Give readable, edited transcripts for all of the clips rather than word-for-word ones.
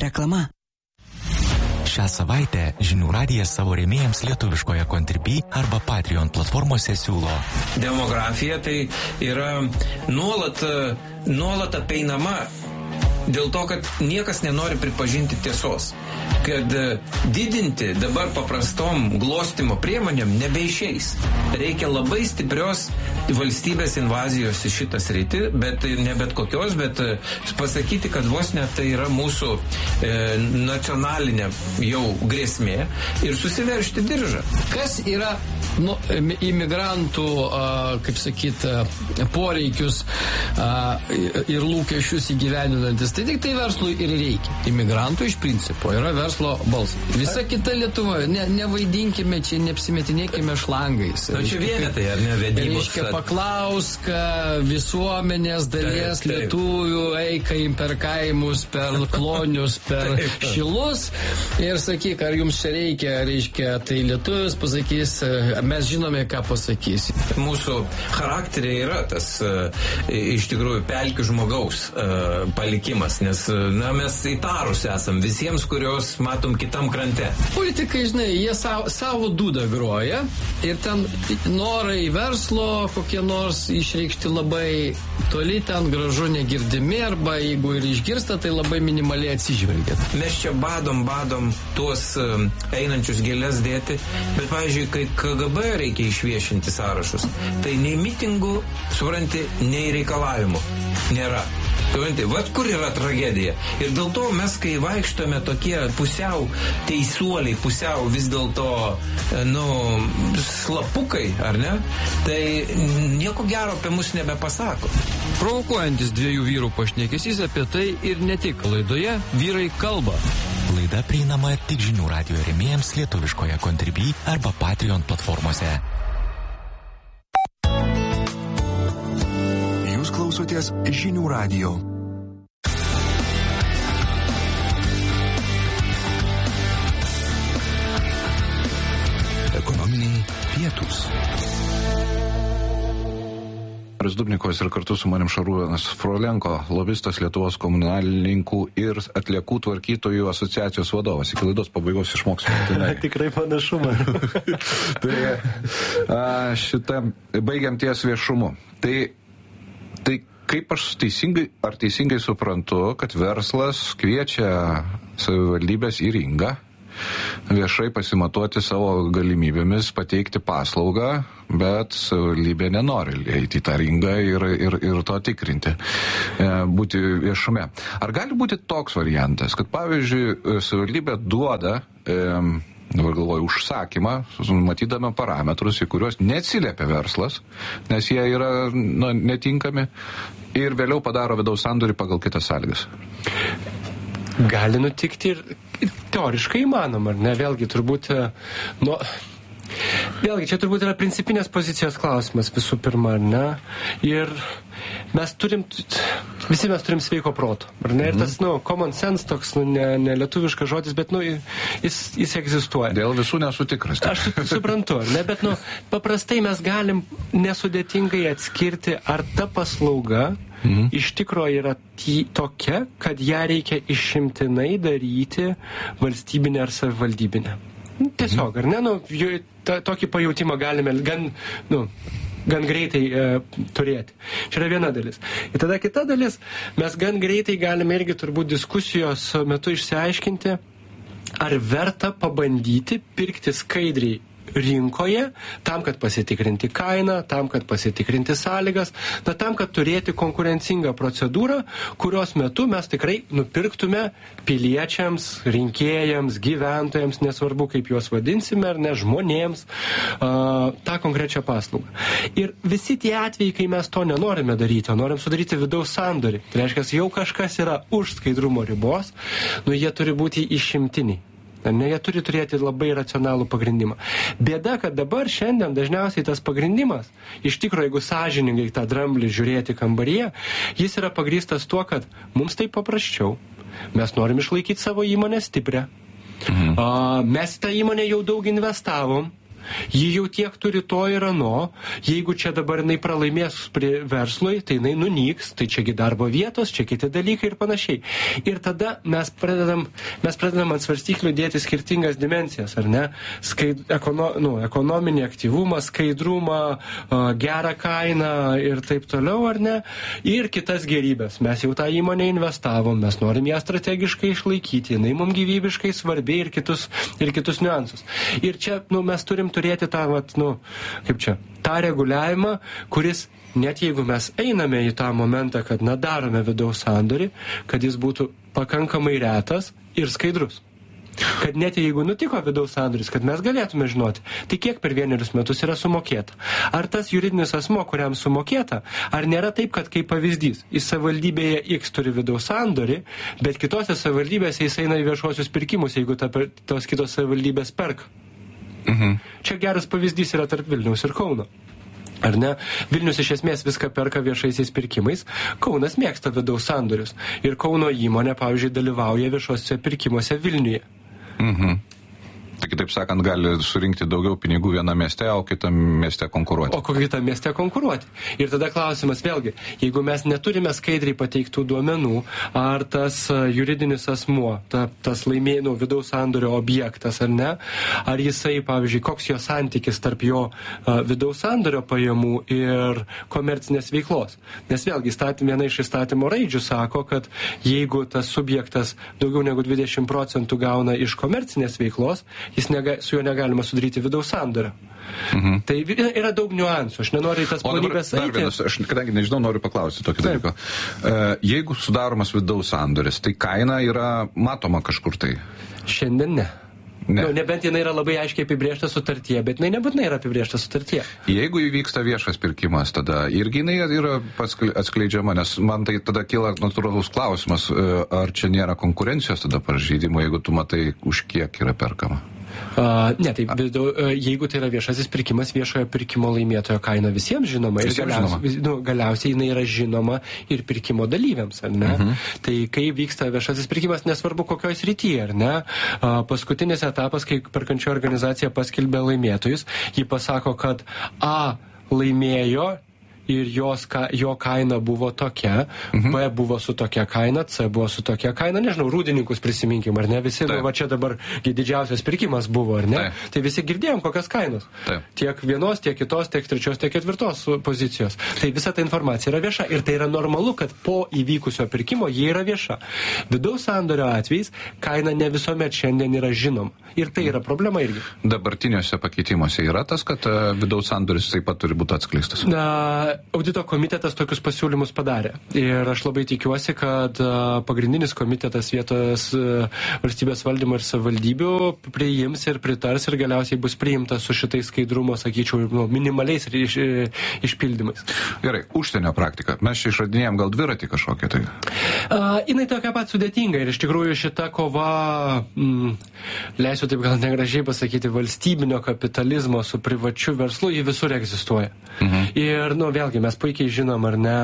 Reklama. Šią savaitę Žinių radijas savo rėmėjams lietuviškoje Contribui arba Patreon platformose siūlo. Demografija tai yra nuolat apeinama dėl to, kad niekas nenori pripažinti tiesos. Kad didinti dabar paprastom glostimo priemonėm nebeišeis. Reikia labai stiprios valstybės invazijos į šitą sritį, bet ne bet kokios, bet pasakyti, kad vos net tai yra mūsų nacionalinė jau grėsmė ir susiveržti diržą. Kas yra imigrantų, kaip sakyt, poreikius ir lūkesčius įgyvendinantis? Tai tik tai verslui ir reikia. Imigrantų iš principo yra verslo balsas. Visa kita Lietuva, nevaidinkime čia, neapsimetinėkime šlangais. Na čia vienetai, ar ne, vedybos? Reiškia, paklausk visuomenės dalies lietuvių, eika per kaimus, per klonius, per šilus ir sakyk, ar jums čia reikia, tai lietuvis pasakys, mes žinome, ką pasakys. Mūsų charakteriai yra tas iš tikrųjų pelkių žmogaus palikimas, nes mes įtarus esam visiems, kurios matom kitam krante. Politikai, žinai, jie savo dūdą groja ir ten norai verslo kokie nors išreikšti labai toli, ten gražu negirdimi, arba jeigu ir išgirsta, tai labai minimaliai atsižvelgia. Mes čia badom tuos einančius gėlės dėti, bet, pavyzdžiui, kai KGB reikia išviešinti sąrašus, tai nei mitingų, supranti, nei reikalavimų nėra. Vat kur yra tragedija. Ir dėl to mes, kai vaikštome tokie pusiau teisuoliai, pusiau vis dėlto, slapukai, ar ne, tai nieko gero apie mus nebepasako. Provokuojantis dviejų vyrų pašnekesys apie tai ir ne tik laidoje Vyrai kalba. Laida prieinama tik Žinių radijo rėmėjams lietuviškoje Contribui arba Patreon platformose. Jūs klausotės Žinių radijo. Ekonominiai pietūs. Dubnikovas ir kartu su manim Šarūnas Frolenko, lobistas Lietuvos komunalininkų ir atliekų tvarkytojų asociacijos vadovas. Iki laidos pabaigos išmoksime. Tikrai panašumą. Tai baigiam ties viešumu. Tai kaip aš teisingai suprantu, kad verslas kviečia savivaldybės į ringą viešai pasimatuoti savo galimybėmis pateikti paslaugą, bet savivaldybė nenori eiti į tą ringą ir to tikrinti, būti viešume. Ar gali būti toks variantas, kad pavyzdžiui savivaldybė duoda dabar galvoju, užsakymą, matydama parametrus, į kuriuos neatsiliepia verslas, nes jie yra netinkami, ir vėliau padaro vidaus sandorį pagal kitas sąlygas? Gali nutikti ir teoriškai įmanoma, ar ne? Vėlgi, turbūt, vėlgi, čia turbūt yra principinės pozicijos klausimas visų pirma, ar ne? Ir visi mes turim sveiko proto, ar ne? Ir tas, common sense toks, ne lietuviškas žodis, bet, jis egzistuoja. Dėl visų nesu tikras. Aš suprantu, ar ne? Bet, paprastai mes galim nesudėtingai atskirti, ar ta paslauga iš tikrųjų yra tokia, kad ją reikia išimtinai daryti valstybinę ar savivaldybinę. Tiesiog, ar ne? Tokį pajautimą galime gan greitai turėti. Čia yra viena dalis. Ir tada kita dalis, mes gan greitai galime irgi turbūt diskusijos metu išsiaiškinti, ar verta pabandyti pirkti skaidriai rinkoje, tam, kad pasitikrinti kainą, tam, kad pasitikrinti sąlygas, tam, kad turėti konkurencingą procedūrą, kurios metu mes tikrai nupirktume piliečiams, rinkėjams, gyventojams, nesvarbu, kaip juos vadinsime, ar ne, žmonėms, tą konkrečią paslaugą. Ir visi tie atvejai, kai mes to nenorime daryti, o norim sudaryti vidaus sandorį, tai reiškia, jau kažkas yra už skaidrumo ribos, jie turi būti išimtiniai. Jie turi turėti labai racionalų pagrindimą. Bėda, kad dabar šiandien dažniausiai tas pagrindimas, iš tikrųjų, jeigu sąžiningai tą dramblį žiūrėti kambaryje, jis yra pagrįstas tuo, kad mums tai paprasčiau. Mes norim išlaikyti savo įmonę stiprią. Mes tą įmonę jau daug investavom. ji jau tiek turi to ir ano, jeigu čia dabar jinai pralaimės prie verslui, tai jinai nunyks, tai čiagi darbo vietos, čia kiti dalykai ir panašiai. Ir tada mes pradedam ant svarstyklių dėti skirtingas dimensijas, ar ne? Ekonominį aktyvumą, skaidrumą, gerą kainą ir taip toliau, ar ne? Ir kitas gerybės. Mes jau tą įmonę investavom, mes norim ją strategiškai išlaikyti, jinai mums gyvybiškai svarbi ir kitus niuansus. Ir čia, mes turim turėti tą, tą reguliavimą, kuris, net jeigu mes einame į tą momentą, kad darome vidaus sandorį, kad jis būtų pakankamai retas ir skaidrus. Kad net jeigu nutiko vidaus sandoris, kad mes galėtume žinoti, tai kiek per 1 metus yra sumokėta. Ar tas juridinis asmo, kuriam sumokėta, ar nėra taip, kad kaip pavyzdys, į savivaldybėje X turi vidaus sandorį, bet kitose savivaldybėse jis eina į viešuosius pirkimus, jeigu tos kitos savivaldybės perka. Čia geras pavyzdys yra tarp Vilniaus ir Kauno. Ar ne? Vilnius iš esmės viską perka viešaisiais pirkimais, Kaunas mėgsta vidaus sandorius. Ir Kauno įmonė, pavyzdžiui, dalyvauja viešuosiuose pirkimuose Vilniuje. Tai kitaip sakant, gali surinkti daugiau pinigų viename mieste, o kitam mieste konkuruoti. Ir tada klausimas vėlgi, jeigu mes neturime skaidriai pateiktų duomenų, ar tas juridinis asmuo, tas vidaus sandorio objektas, ar ne, ar jisai, pavyzdžiui, koks jo santykis tarp jo vidaus sandorio pajamų ir komercinės veiklos. Nes vėlgi, viena iš įstatymo raidžių sako, kad jeigu tas subjektas daugiau negu 20% gauna iš komercinės veiklos, su juo negalima sudaryti vidaus sandorio. Tai yra daug niuansų, aš nenoriu į tas planybės eiti. Dar vienas, aš kadangi nežinau, noriu paklausti tokį dalyką. Jeigu sudaromas vidaus sandoris, tai kaina yra matoma kažkur tai? Šiandien ne. Nebent jinai yra labai aiškiai apibrėžta sutartyje, bet jinai nebūtinai yra apibrėžta sutartyje. Jeigu įvyksta viešas pirkimas, tada irgi jinai yra atskleidžiama, nes man tai tada kyla natūralus klausimas, ar čia nėra konkurencijos tada pažeidimo, jeigu tu matai, už kiek yra perkama. Ne, tai jeigu tai yra viešasis pirkimas, viešojo pirkimo laimėtojo kaina visiems žinoma ir galiausiai jinai yra žinoma ir pirkimo dalyviams, ar ne? Tai kai vyksta viešasis pirkimas, nesvarbu kokioj srityje, ar ne? Paskutinis etapas, kai perkančioji organizacija paskelbė laimėtojus, ji pasako, kad A laimėjo ir jo kaina buvo tokia, B buvo su tokia kaina, C buvo su tokia kaina, nežinau, rūdininkus prisiminkim, ar ne, visi, va čia dabar didžiausias pirkimas buvo, ar ne, tai visi girdėjom kokias kainos, tiek vienos, tiek kitos, tiek trečios, tiek ketvirtos pozicijos, tai visa ta informacija yra vieša ir tai yra normalu, kad po įvykusio pirkimo jie yra vieša. Vidaus sandorio atvejais kaina ne visuomet šiandien yra žinoma ir tai yra problema irgi. Dabartiniuose pakeitimuose yra tas, kad vidaus sandoris taip pat turi būti atskleistas? Audito komitetas tokius pasiūlymus padarė. Ir aš labai tikiuosi, kad pagrindinis komitetas vietos valstybės valdymo ir savivaldybių priims ir pritars ir galiausiai bus priimtas su šitais skaidrumo, sakyčiau, minimaliais išpildymais. Gerai, užsienio praktika. Mes čia išradinėjom gal dviratį kažkokią tai? Jinai tokia pat sudėtinga ir iš tikrųjų šita kova, leisiu taip gal negražiai pasakyti, valstybinio kapitalizmo su privačiu verslu, ji visur egzistuoja. Ir, vėlgi, mes puikiai žinom, ar ne,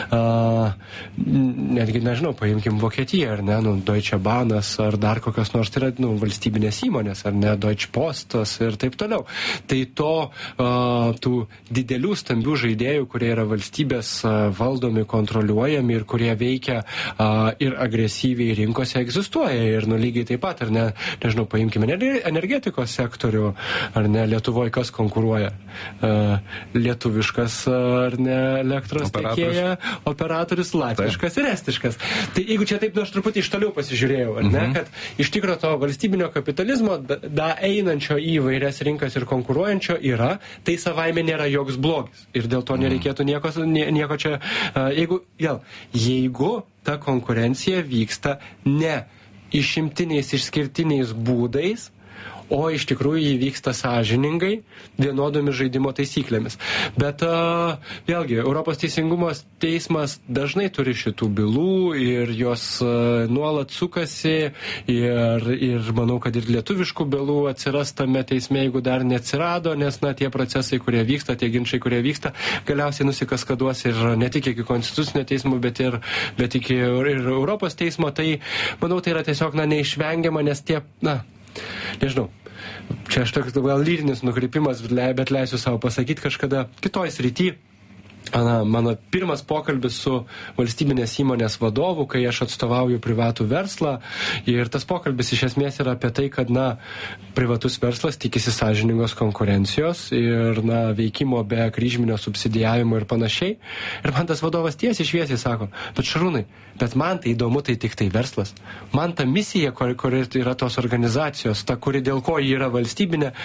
netgi, nežinau, paimkim Vokietiją, ar ne, Deutsche Bahnas, ar dar kokios nors, tai yra, valstybinės įmonės, ar ne, Deutsche Postas ir taip toliau. Tai tų didelių, stambių žaidėjų, kurie yra valstybės valdomi, kontroliuojami ir kurie veikia ir agresyviai rinkose egzistuoja. Ir lygiai taip pat, ar ne, nežinau, paimkime energetikos sektorių, ar ne, Lietuvoje kas konkuruoja? Lietuviškas, ar ne, elektros tiekėja, operatorius latviškas ir estiškas. Tai jeigu čia taip, aš truputį iš toliau pasižiūrėjau, ar ne, kad iš tikro to valstybinio kapitalizmo einančio į vairias rinkas ir konkuruojančio yra, tai savaime nėra joks blogis. Ir dėl to nereikėtų nieko čia, jeigu ta konkurencija vyksta ne išimtiniais, išskirtiniais būdais, o iš tikrųjų jį vyksta sąžiningai, vienodomis žaidimo taisyklėmis. Bet vėlgi, Europos teisingumo teismas dažnai turi šitų bylų ir jos nuolat sukasi ir manau, kad ir lietuviškų bylų atsiras tame teisme, jeigu dar neatsirado, nes tie procesai, kurie vyksta, tie ginčai, kurie vyksta, galiausiai nusikaskaduos ir ne tik iki konstitucinio teismo, bet iki ir Europos teismo. Tai manau, tai yra tiesiog neišvengiama, nes nežinau, čia aš toks gal lyrinis nukrypimas, bet leisiu savo pasakyti kažkada kitoj srity. Mano pirmas pokalbis su valstybinės įmonės vadovu, kai aš atstovauju privatų verslą, ir tas pokalbis iš esmės yra apie tai, kad, privatus verslas tikisi sąžiningos konkurencijos ir, veikimo be kryžminio subsidijavimo ir panašiai. Ir man tas vadovas tiesiai šviesiai sako, bet Šarūnai, bet man tai įdomu, tai tik tai verslas. Man ta misija, kuri yra tos organizacijos, ta, kuri dėl ko ji yra valstybinė,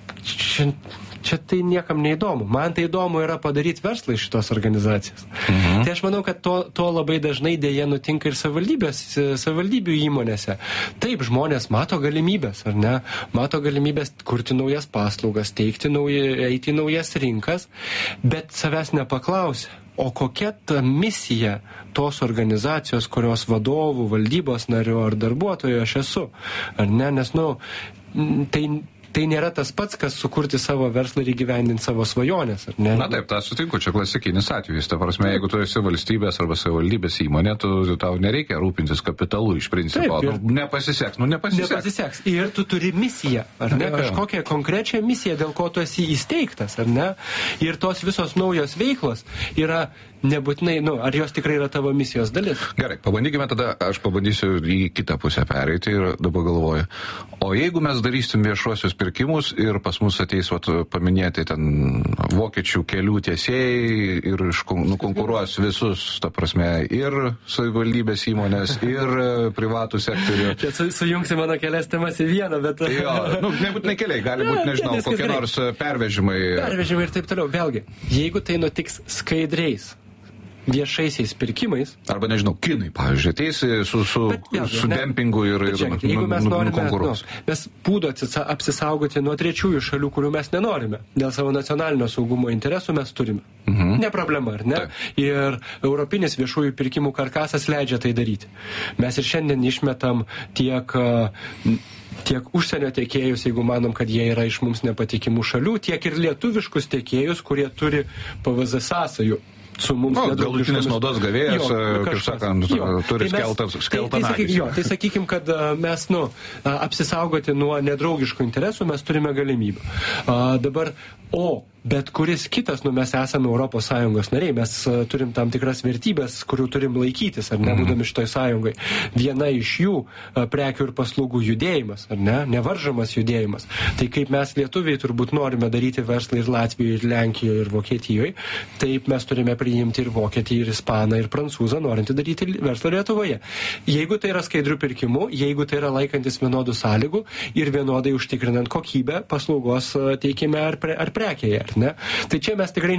čia tai niekam neįdomu. Man tai įdomu yra padaryti verslą iš šitos organizacijos. Tai aš manau, kad to labai dažnai dėja nutinka ir savivaldybių įmonėse. Taip, žmonės mato galimybės, ar ne? Mato galimybės kurti naujas paslaugas, eiti į naujas rinkas, bet savęs nepaklausia. O kokia ta misija tos organizacijos, kurios vadovų, valdybos narių ar darbuotojų aš esu? Ar ne? Nes, tai nėra tas pats, kas sukurti savo verslą ir įgyvendinti savo svajonės, ar ne? Na taip, tą sutinku, čia klasikinis atvejis. Ta prasme, jeigu tu esi valstybės arba savivaldybės įmonė, tau nereikia rūpintis kapitalu iš principo. Taip, nepasiseks. Nepasiseks. Ir tu turi misiją, ar ne? Kažkokią konkrečią misiją, dėl ko tu esi įsteigtas, ar ne? Ir tos visos naujos veiklos yra nebūtinai, ar jos tikrai yra tavo misijos dalis. Gerai, pabandykime tada, aš pabandysiu į kitą pusę pereiti ir dabar galvoju. O jeigu mes darysim viešuosius pirkimus ir pas mus ateis paminėti ten vokiečių kelių tiesėjai ir nukonkuruos visus, ta prasme, ir savivaldybės įmonės, ir privatų sektorių. Čia sujungsi mano kelias temas į vieną, bet... Jo, nebūtinai keliai, gali būti, nežinau, kokie nors pervežimai. Pervežimai ir taip toliau. Vėlgi, jeigu tai nutiks skaidriais viešaisiais pirkimais. Arba, nežinau, kinai, pavyzdžiui, ateisi su dempingu ir nukonkuruos. Mes būdų apsisaugoti nuo trečiųjų šalių, kurių mes nenorime. Dėl savo nacionalinio saugumo interesų mes turime. Ne problema, ar ne? Taip. Ir europinis viešųjų pirkimų karkasas leidžia tai daryti. Mes ir šiandien išmetam tiek užsienio tiekėjus, jeigu manom, kad jie yra iš mums nepatikimų šalių, tiek ir lietuviškus tiekėjus, kurie turi PVZ sąsajų su mums galutinis naudos gavėjas, kaip sakant, turi skeltą nagį. Tai sakykim, kad mes, apsisaugoti nuo nedraugiškų interesų mes turime galimybę. Dabar, bet kuris kitas, mes esame ES nariai, mes turim tam tikras vertybės, kurių turim laikytis, ar ne, būdami šitoj sąjungai. Viena iš jų prekių ir paslaugų judėjimas, ar ne, nevaržomas judėjimas. Tai kaip mes lietuviai turbūt norime daryti verslą ir Latvijoje, ir Lenkijoje, ir Vokietijoje, taip mes turime priimti ir Vokietiją, ir Ispaną, ir Prancūzą, norintį daryti verslą Lietuvoje. Jeigu tai yra skaidrių pirkimų, jeigu tai yra laikantis vienodų sąlygų ir vienodai užtikrinant kokybę paslaugos teikime ar prekėje. Ne? Tai čia mes tikrai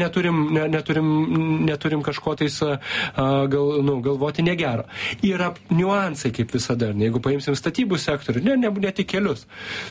neturim kažko tais galvoti negero. Yra niuansai, kaip visada. Jeigu paimsim statybų sektorių, ne tik kelius.